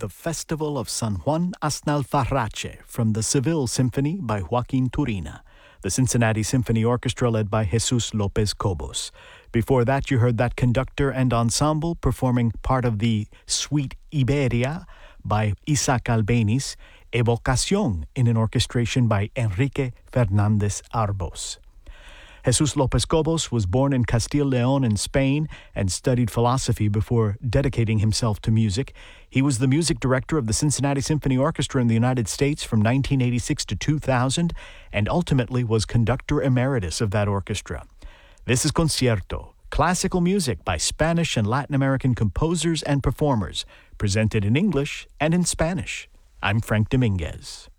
The Festival of San Juan Asnalfarrache from the Seville Symphony by Joaquin Turina. The Cincinnati Symphony Orchestra led by Jesus Lopez Cobos. Before that, you heard that conductor and ensemble performing part of the Suite Iberia by Isaac Albéniz, Evocación in an orchestration by Enrique Fernández Arbós. Jesus Lopez Cobos was born in Castile-León in Spain and studied philosophy before dedicating himself to music. He was the music director of the Cincinnati Symphony Orchestra in the United States from 1986 to 2000 and ultimately was conductor emeritus of that orchestra. This is Concierto, classical music by Spanish and Latin American composers and performers, presented in English and in Spanish. I'm Frank Dominguez.